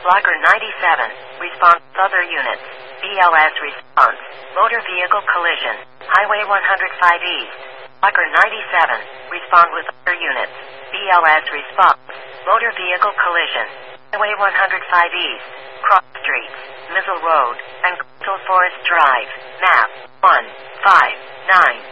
Blocker 97, response other units. BLS response. Motor vehicle collision. Highway 105 East. Blocker 97, respond with other units. BLS response. Motor vehicle collision. Highway 105 East. Cross Streets, Mizzle Road, and Coastal Forest Drive. Map 159.